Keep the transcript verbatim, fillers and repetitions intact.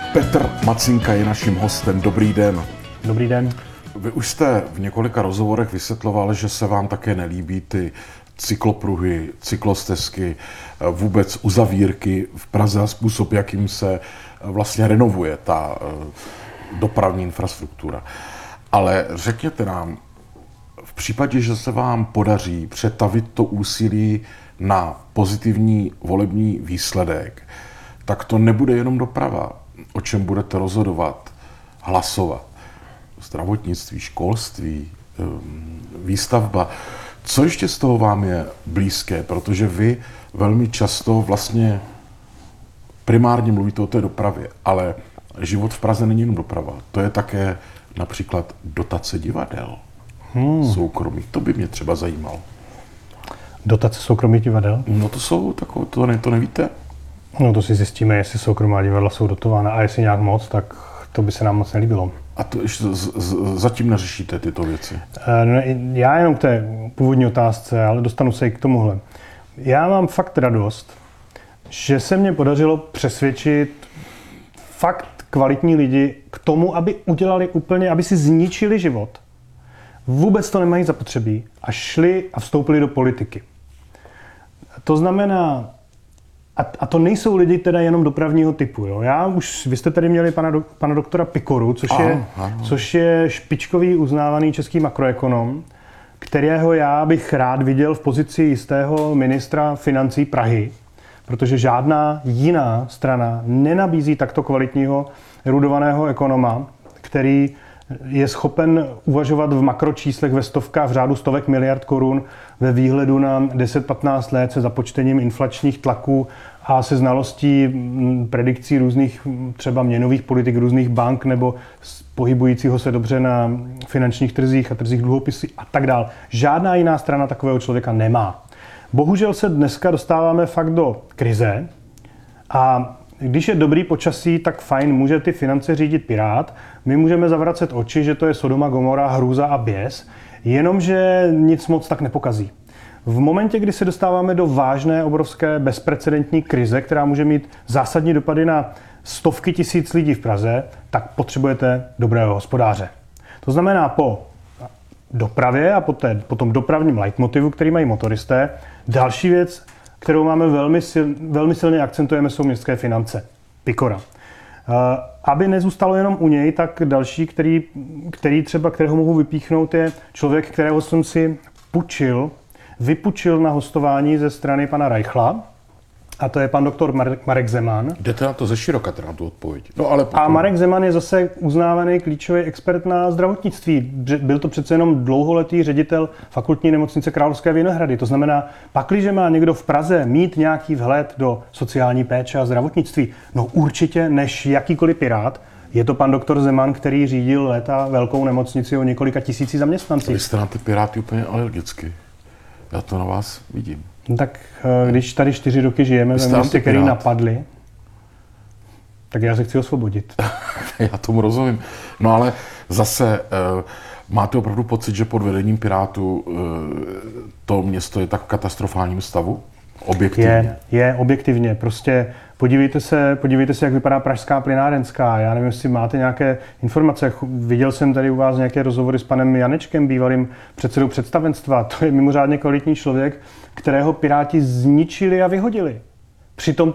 Petr Macinka je naším hostem. Dobrý den. Dobrý den. Vy už jste v několika rozhovorech vysvětloval, že se vám také nelíbí ty cyklopruhy, cyklostezky, vůbec uzavírky v Praze a způsob, jakým se vlastně renovuje ta dopravní infrastruktura. Ale řekněte nám, v případě, že se vám podaří přetavit to úsilí na pozitivní volební výsledek, tak to nebude jenom doprava, o čem budete rozhodovat, hlasovat. Zdravotnictví, školství, výstavba. Co ještě z toho vám je blízké? Protože vy velmi často vlastně primárně mluvíte o té dopravě, ale život v Praze není jenom doprava. To je také například dotace divadel hmm. soukromých. To by mě třeba zajímalo. Dotace soukromých divadel? No to jsou takové, to, ne, to nevíte? No to si zjistíme, jestli soukromá divadla jsou dotována a jestli nějak moc, tak to by se nám moc nelíbilo. A to ještě z, z, zatím neřešíte tyto věci? No, já jenom k té původní otázce, ale dostanu se i k tomuhle. Já mám fakt radost, že se mně podařilo přesvědčit fakt kvalitní lidi k tomu, aby udělali úplně, aby si zničili život. Vůbec to nemají zapotřebí a šli a vstoupili do politiky. To znamená, a, a to nejsou lidi teda jenom dopravního typu. Jo? Já už, vy jste tady měli pana, do, pana doktora Pikoru, což je, což je špičkový uznávaný český makroekonom, kterého já bych rád viděl v pozici jistého ministra financí Prahy, protože žádná jiná strana nenabízí takto kvalitního erudovaného ekonoma, který je schopen uvažovat v makročíslech ve stovkách, v řádu stovek miliard korun ve výhledu na deset patnáct let se započtením inflačních tlaků a se znalostí predikcí různých třeba měnových politik, různých bank nebo pohybujícího se dobře na finančních trzích a trzích dluhopisů a tak dále. Žádná jiná strana takového člověka nemá. Bohužel se dneska dostáváme fakt do krize a když je dobrý počasí, tak fajn, může ty finance řídit Pirát. My můžeme zavracet oči, že to je Sodoma, Gomora, hrůza a běs, jenomže nic moc tak nepokazí. V momentě, kdy se dostáváme do vážné, obrovské, bezprecedentní krize, která může mít zásadní dopady na stovky tisíc lidí v Praze, tak potřebujete dobrého hospodáře. To znamená po dopravě a po, té, po tom dopravním leitmotivu, který mají motoristé, další věc, kterou máme velmi, sil, velmi silně akcentujeme, jsou městské finance. Pikora. Aby nezůstalo jenom u něj, tak další, který, který třeba, kterého mohu vypíchnout, je člověk, kterého jsem si půjčil, vypůjčil na hostování ze strany pana Reichla, a to je pan doktor Marek Zeman. Jdete na to ze široka, teda na tu odpověď. No, ale potom... A Marek Zeman je zase uznávaný klíčový expert na zdravotnictví. Byl to přece jenom dlouholetý ředitel fakultní nemocnice Královské Vinohrady. To znamená, pakliže má někdo v Praze mít nějaký vhled do sociální péče a zdravotnictví, no určitě než jakýkoliv pirát, je to pan doktor Zeman, který řídil léta velkou nemocnici o několika tisíci zaměstnancích. Vy jste na ty piráty úplně alergicky. Já to na vás vidím. No tak když tady čtyři roky žijeme ve městě, který napadli, tak já se chci osvobodit. Já tomu rozumím. No ale zase máte opravdu pocit, že pod vedením Pirátů to město je tak v katastrofálním stavu? Objektivně? Je, je objektivně. Prostě podívejte se, podívejte se, jak vypadá pražská plynárenská. Já nevím, jestli máte nějaké informace. Viděl jsem tady u vás nějaké rozhovory s panem Janečkem, bývalým předsedou představenstva. To je mimořádně kvalitní člověk, kterého Piráti zničili a vyhodili. Přitom